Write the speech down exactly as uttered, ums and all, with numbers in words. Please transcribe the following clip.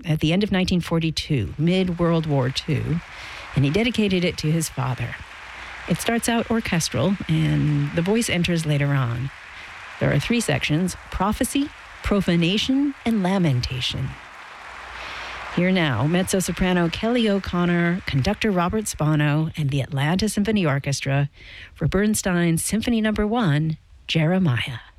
at the end of nineteen forty-two, mid-World War Two, and he dedicated it to his father. It starts out orchestral, and the voice enters later on. There are three sections: prophecy, profanation, and lamentation. Here now, mezzo-soprano Kelly O'Connor, conductor Robert Spano, and the Atlanta Symphony Orchestra for Bernstein's Symphony Number One, Jeremiah.